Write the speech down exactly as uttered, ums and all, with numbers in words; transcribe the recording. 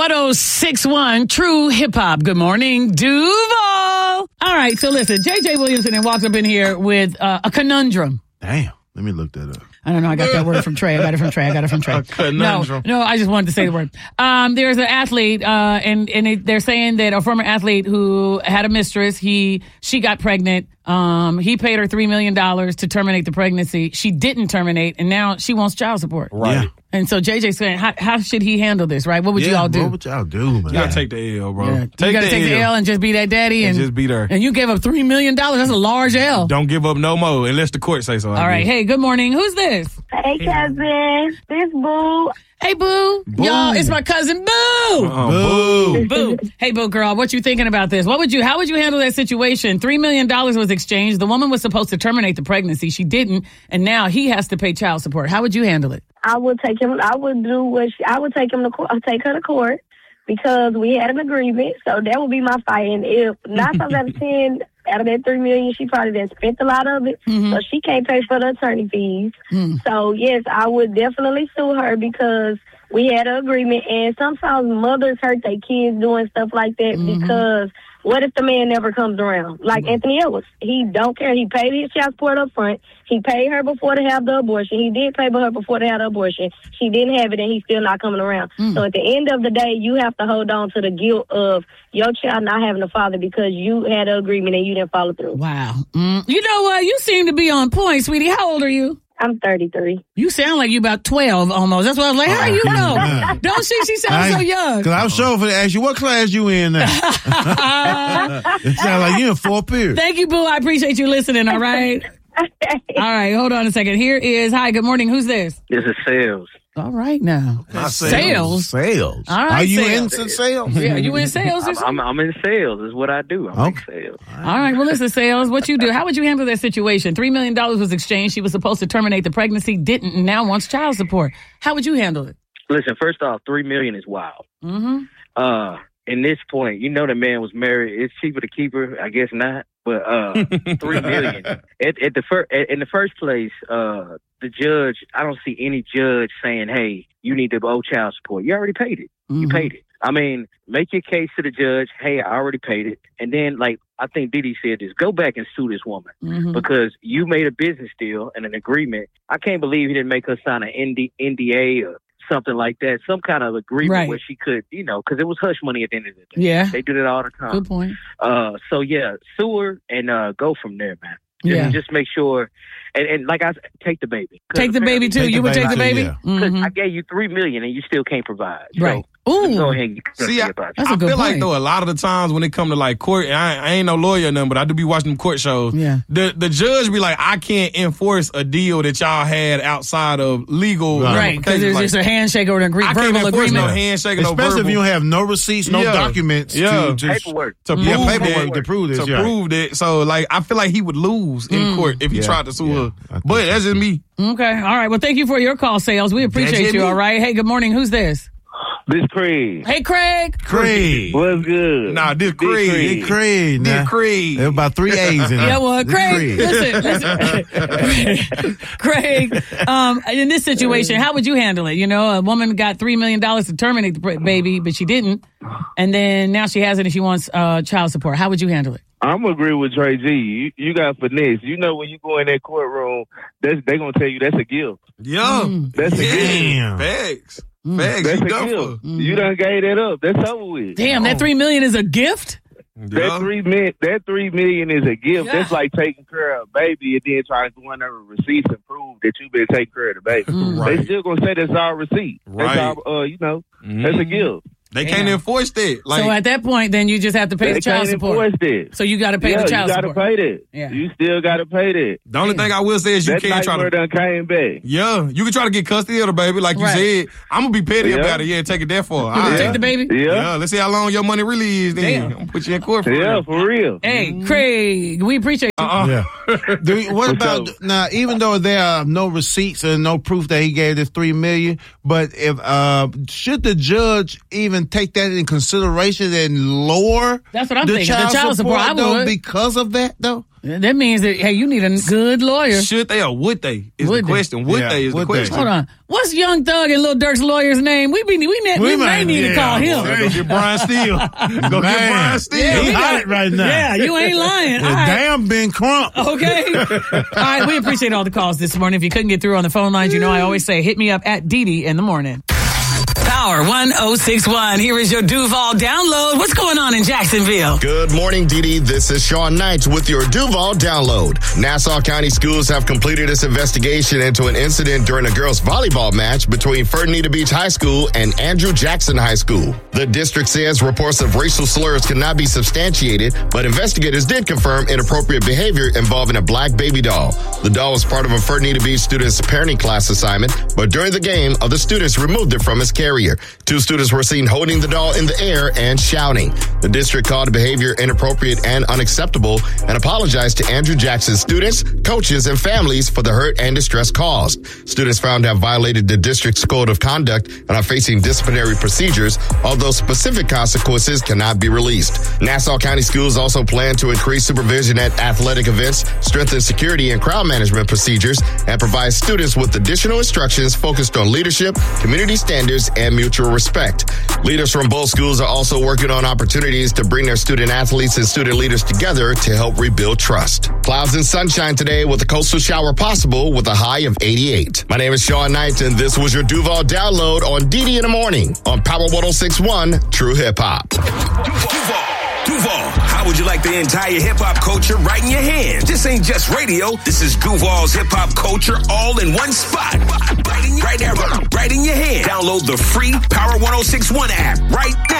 one oh six point one True Hip Hop. Good morning, Duval. All right, so listen, J J Williamson and walked up in here with uh, a conundrum. Damn. Let me look that up. I don't know. I got that word from Trey. I got it from Trey. I got it from Trey. A conundrum. No, no, I just wanted to say the word. Um, there's an athlete, uh, and, and it, they're saying that a former athlete who had a mistress, he, she got pregnant. Um, he paid her three million dollars to terminate the pregnancy. She didn't terminate, and now she wants child support. Right. Yeah. And so J J's saying, how, how should he handle this, right? What would yeah, you all do? What would y'all do, man? You gotta take the L, bro. Yeah. Take you gotta the take L. the L and just be that daddy. And, And just be there. And you gave up three million dollars. That's a large L. Don't give up no more unless the court say so. All right. Hey, good morning. Who's this? Hey, cousin. This Boo. Hey, Boo. Boo. Y'all, it's my cousin, Boo. Uh-uh. Boo. Boo. Hey, Boo girl, what you thinking about this? What would you, how would you handle that situation? Three million dollars was exchanged. The woman was supposed to terminate the pregnancy. She didn't. And now he has to pay child support. How would you handle it? I would take him. I would do what she, I would take him to court. I'd take her to court because we had an agreement. So that would be my fight. And if nine times out of ten, out of that three million, she probably done spent a lot of it, Mm-hmm. so she can't pay for the attorney fees. Mm. So yes, I would definitely sue her because we had an agreement. And sometimes mothers hurt their kids doing stuff like that Mm-hmm. because. What if the man never comes around? Like Anthony Edwards, he don't care. He paid his child support up front. He paid her before to have the abortion. He did pay for her before to have the abortion. She didn't have it, and he's still not coming around. Mm. So at the end of the day, you have to hold on to the guilt of your child not having a father because you had an agreement and you didn't follow through. Wow. Mm. You know what? You seem to be on point, sweetie. How old are you? I'm thirty-three. You sound like you about twelve almost. That's why I was like, how you know? Don't she? She sounds so young. Because I was sure for to ask you, what class you in now? It sounds like you in fourth period. Thank you, Boo. I appreciate you listening, all right? All right, hold on a second. Here is, hi, good morning. Who's this? This is sales. All right now. Not Sales? Sales. All right, Are you sales. in sales? Yeah, you in sales or I'm, something? I'm, I'm in sales. Is what I do. I'm Okay. in sales. All right, well, listen, Sales, what you do? How would you handle that situation? Three million dollars was exchanged. She was supposed to terminate the pregnancy, didn't, and now wants child support. How would you handle it? Listen, first off, three million is wild. Mm-hmm. Uh, in this point, you know the man was married. It's cheaper to keep her. I guess not. But uh, three million. At, at the fir- at, in the first place, uh, the judge. I don't see any judge saying, "Hey, you need to owe child support." You already paid it. You Mhm. paid it. I mean, make your case to the judge. Hey, I already paid it. And then, like I think Diddy said this: go back and sue this woman Mhm. because you made a business deal and an agreement. I can't believe he didn't make her sign an N D- N D A or something like that, some kind of agreement Right. where she could, you know, because it was hush money at the end of the day. Yeah. They do that all the time. Good point. Uh, so yeah, sue her and uh, go from there, man. Just, Yeah. just make sure, and, and like I said, take the baby. 'Cause Take the baby, too. Take You the would take the baby, baby? yeah. Because Mhm. I gave you three million and you still can't provide. So, Right. just Ooh. go ahead and get See, I, about it. That's a I good feel like point. though a lot of the times when it come to like court, and I, I ain't no lawyer or nothing, but I do be watching them court shows. Yeah. The the judge be like, I can't enforce a deal that y'all had outside of legal. Right, because ramifications. there's Like, just a handshake or an agree- I can't verbal enforce agreement. no handshake, no Especially verbal. if you don't have no receipts, no Yeah. documents Yeah. to, to Paperwork. to Yeah, prove paperwork that, to prove this, to yeah. prove that. So like, I feel like he would lose in court if he Yeah, tried to sue yeah, her. I think But so, that's just too. me. Okay. All right. Well, thank you for your call, Sales. We appreciate That's you. it. All right. Hey, good morning. Who's this? This Craig. Hey, Craig. Craig. What's good? Nah, this Big Craig. Big Craig. Big now. Craig. There about three A's in there. Yeah, well, Big Craig, listen, listen. Craig, um, in this situation, how would you handle it? You know, a woman got three million dollars to terminate the pre- baby, but she didn't. And then now she has it and she wants uh, child support. How would you handle it? I'm agree with Trey G. You, you got finesse. You know when you go in that courtroom, that's they gonna tell you that's a gift. Yeah. That's a gift. Damn. Facts. Facts. That's You a done gift. for. You done gave that up. That's over with. Damn, that three million is a gift? That Yeah. three million, that three million is a gift. Yeah. That's like taking care of a baby and then trying to go under receipts and prove that you've been taking care of the baby. Right. They still gonna say that's our receipt. Right. That's our, uh, you know, that's a gift. They can't Damn. enforce that. Like, so at that point, then you just have to pay They the child can't support. enforce that. So you got to pay yeah, the child you gotta support. pay that. Yeah. You still gotta pay that. the only thing I will say is you That can't try nightmare to. done came back. Yeah, you can try to get custody of the baby, like you Right. said. I'm gonna be petty Yeah. about it. Yeah, take it that far. You All gonna right. take the baby? Yeah. Yeah. let's see how long your money really is. Then Damn. I'm gonna put you in court for Yeah, real. for real. Hey, Craig, we appreciate you. Uh-uh. Yeah. Do you- what What's about up? now? Even though there are no receipts and no proof that he gave this three million, but if uh, should the judge even take that in consideration and lower That's what I'm the thinking. The child, child support, I though, would. because of that though? That means that, hey, you need a good lawyer. Should they or would they? Is Would the they? question. Would Yeah, they is would the question. Hold on. What's Young Thug and Lil Durk's lawyer's name? We be we, ne- we, We may might- need to yeah, call him. boy. Go get Brian Steele. Go get Man. Brian Steele. Yeah, He we hot got- right now. Yeah, you ain't lying. The All right. damn Ben Crump. Okay. All right, we appreciate all the calls this morning. If you couldn't get through on the phone lines, you know I always say hit me up at Dee Dee in the morning. Power one oh six one. Here is your Duval download. What's going on in Jacksonville? Good morning, Dee Dee. This is Sean Knight with your Duval download. Nassau County schools have completed its investigation into an incident during a girls' volleyball match between Fernita Beach High School and Andrew Jackson High School. The district says reports of racial slurs cannot be substantiated, but investigators did confirm inappropriate behavior involving a black baby doll. The doll was part of a Fernita Beach student's parenting class assignment, but during the game, other students removed it from its carrier. Two students were seen holding the doll in the air and shouting. The district called the behavior inappropriate and unacceptable and apologized to Andrew Jackson's students, coaches, and families for the hurt and distress caused. Students found to have violated the district's code of conduct and are facing disciplinary procedures, although specific consequences cannot be released. Nassau County schools also plan to increase supervision at athletic events, strengthen security and crowd management procedures, and provide students with additional instructions focused on leadership, community standards, and mutual respect. Leaders from both schools are also working on opportunities to bring their student athletes and student leaders together to help rebuild trust. Clouds and sunshine today with a coastal shower possible with a high of eighty-eight. My name is Sean Knight, and this was your Duval download on D D in the morning on Power one oh six one True Hip Hop. Duval, Duval, how would you like the entire hip-hop culture right in your hand? This ain't just radio. This is Duval's hip-hop culture all in one spot. Right in, right there, right in your hand. Download the free Power one oh six one app right now.